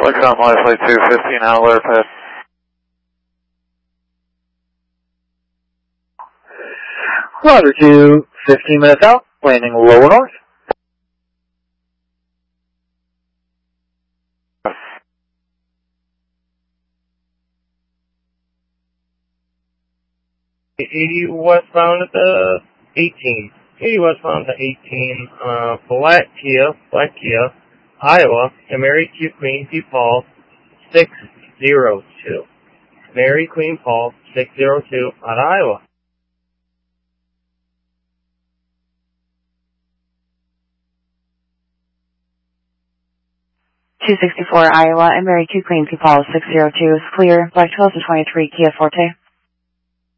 Lexon Life Flight 215 Outlayer Pad. Roger 2, 15 minutes out, landing lower north. '80 westbound at the 18. 80 westbound to 18, Black Kia, Iowa, to Mary Q. Queen P. Paul, 602. Mary Queen Paul, 602, out of Iowa. 264 Iowa and Mary Q. Queen P. Paul, 602 is clear. Black 12 to 23, Kia Forte.